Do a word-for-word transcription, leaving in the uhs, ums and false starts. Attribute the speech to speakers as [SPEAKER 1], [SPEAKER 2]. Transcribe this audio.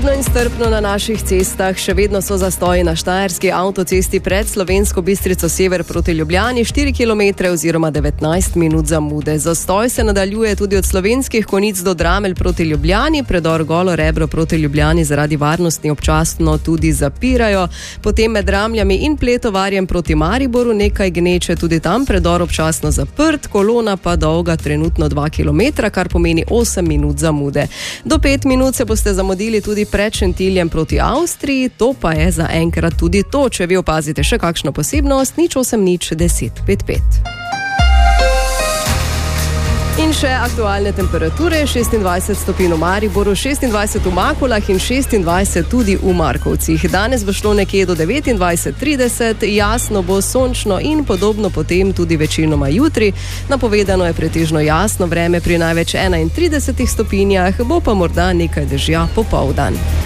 [SPEAKER 1] Vidno in strpno na naših cestah, še vedno so zastoji na štajerski avtocesti pred Slovensko Bistrico sever proti Ljubljani, štiri kilometre oziroma devetnajst minut zamude. Zastoj se nadaljuje tudi od Slovenskih Konjic do Dramelj proti Ljubljani, predor Golo Rebro proti Ljubljani zaradi varnosti občasno tudi zapirajo. Potem med Ramljami in Pletovarjem proti Mariboru nekaj gneče, tudi tam predor občasno zaprt, kolona pa dolga trenutno dva kilometra, kar pomeni osem minut zamude. Do pet minut se boste zamudili tudi pred Šentiljem proti Avstriji, to pa je za enkrat tudi to. Če vi opazite še kakšno posebnost, nič osem nič deset pet pet. In še aktualne temperature, šestindvajset stopinj v Mariboru, šestindvajset v Makulah in šestindvajset tudi v Markovcih. Danes bo šlo nekje do devetindvajset trideset, jasno bo, sončno in podobno potem tudi večinoma jutri. Napovedano je pretežno jasno vreme pri največ enaintridesetih stopinjah, bo pa morda nekaj dežja popoldan.